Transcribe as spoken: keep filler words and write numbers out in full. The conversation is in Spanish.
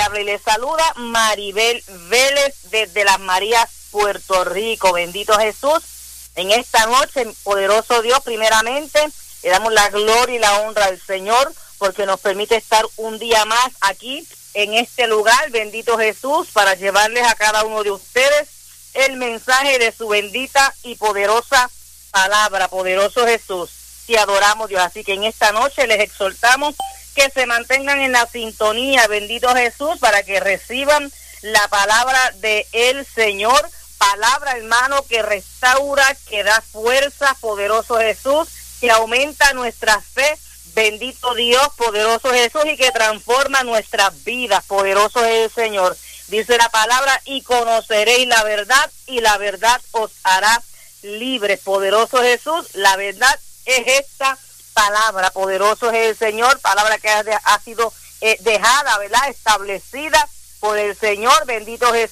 habla y le saluda Maribel Vélez desde Las Marías, Puerto Rico. Bendito Jesús. En esta noche, poderoso Dios, primeramente, le damos la gloria y la honra al Señor porque nos permite estar un día más aquí en este lugar, bendito Jesús, para llevarles a cada uno de ustedes el mensaje de su bendita y poderosa palabra. Poderoso Jesús, te adoramos, Dios. Así que en esta noche les exhortamos que se mantengan en la sintonía, bendito Jesús, para que reciban la palabra de el Señor. Palabra, hermano, que restaura, que da fuerza, poderoso Jesús, que aumenta nuestra fe, bendito Dios, poderoso Jesús, y que transforma nuestras vidas, poderoso es el Señor. Dice la palabra, y conoceréis la verdad, y la verdad os hará libres, poderoso Jesús. La verdad es esta palabra, poderoso es el Señor, palabra que ha, ha sido eh, dejada, ¿verdad?, establecida por el Señor, bendito Jesús.